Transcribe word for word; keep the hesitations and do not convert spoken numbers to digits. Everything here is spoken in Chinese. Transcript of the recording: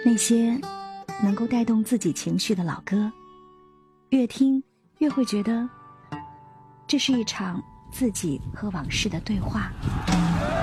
那些能够带动自己情绪的老歌，越听越会觉得这是一场自己和往事的对话。